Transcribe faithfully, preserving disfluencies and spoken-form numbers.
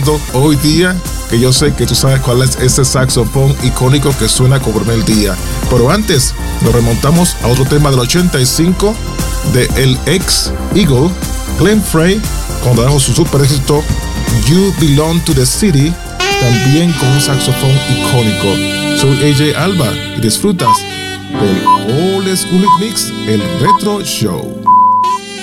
recordando hoy día, que yo sé que tú sabes cuál es ese saxofón icónico que suena como primer día. Pero antes nos remontamos a otro tema del ochenta y cinco de el ex Eagle, Glenn Frey, cuando trajo su super éxito You Belong to the City, también con un saxofón icónico. Soy A J Alba y disfrutas del Old School Mix, el Retro Show.